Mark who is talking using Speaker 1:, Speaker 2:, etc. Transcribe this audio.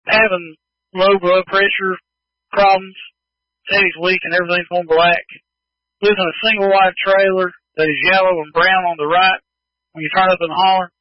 Speaker 1: having low blood pressure problems, Teddy's weak and everything's going black. Lives in a single wide trailer that is yellow and brown on the right when you turn up in the holler.